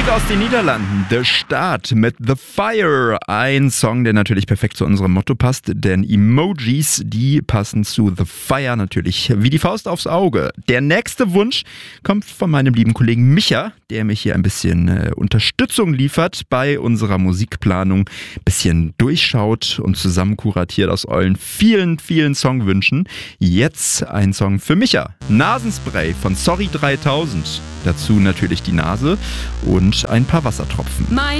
Musik aus den Niederlanden, The Start mit The Fire. Ein Song, der natürlich perfekt zu unserem Motto passt, denn Emojis, die passen zu The Fire natürlich wie die Faust aufs Auge. Der nächste Wunsch kommt von meinem lieben Kollegen Micha, der mich hier ein bisschen Unterstützung liefert bei unserer Musikplanung, ein bisschen durchschaut und zusammen kuratiert aus euren vielen, vielen Songwünschen. Jetzt ein Song für Micha. Nasenspray von Sorry 3000. Dazu natürlich die Nase und ein paar Wassertropfen.